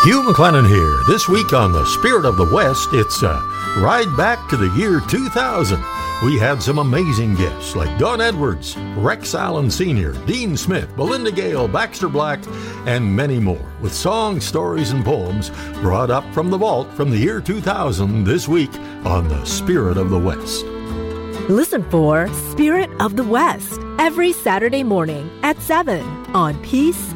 Hugh McLennan here. This week on The Spirit of the West, it's a ride back to the year 2000. We had some amazing guests like Don Edwards, Rex Allen Sr., Dean Smith, Belinda Gale, Baxter Black, and many more, with songs, stories, and poems brought up from the vault from the year 2000 this week on The Spirit of the West. Listen for Spirit of the West every Saturday morning at 7 on Peace